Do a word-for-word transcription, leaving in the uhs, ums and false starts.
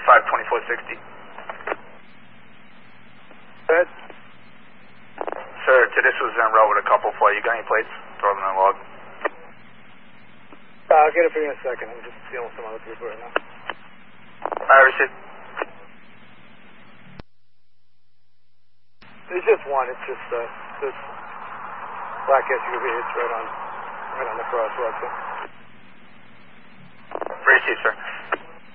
five twenty-four sixty. Good. Sir, to this was en route with a couple for you. Got any plates? Throw them in the log. Uh, I'll get it for you in a second. I'm just dealing with some other people right now. I received. There's just one. It's just uh, this black S U V. It's right on, right on the crosswalk. So. Received, sir.